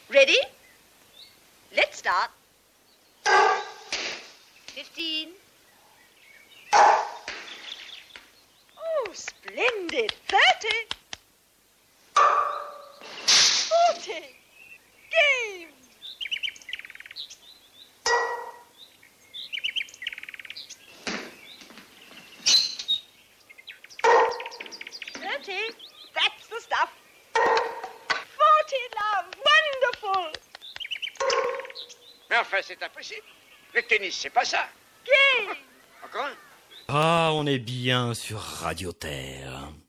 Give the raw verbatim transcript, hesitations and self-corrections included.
Ready? Let's start. Fifteen. Oh, splendid. Thirty. Forty. Game. Thirty. That's the stuff. Forty, love. Wonderful. Mais enfin, c'est impossible. Le tennis, c'est pas ça. Game. Encore un. Ah, on est bien sur Radio Terre.